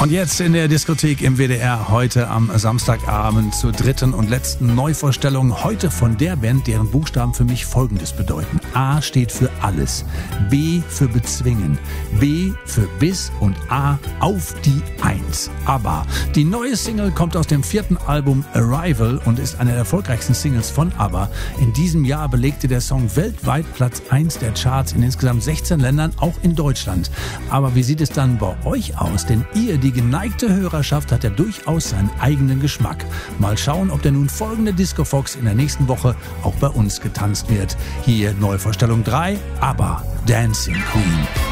Und jetzt in der Diskothek im WDR heute am Samstagabend zur dritten und letzten Neuvorstellung. Heute von der Band, deren Buchstaben für mich Folgendes bedeuten. A steht für alles, B für bezwingen, B für bis und A auf die Eins. ABBA. Die neue Single kommt aus dem 4. Album Arrival und ist eine der erfolgreichsten Singles von ABBA. In diesem Jahr belegte der Song weltweit Platz 1 der Charts in insgesamt 16 Ländern, auch in Deutschland. Aber wie sieht es dann bei euch aus? Denn die geneigte Hörerschaft hat ja durchaus seinen eigenen Geschmack. Mal schauen, ob der nun folgende Disco Fox in der nächsten Woche auch bei uns getanzt wird. Hier Neuvorstellung 3, ABBA, Dancing Queen.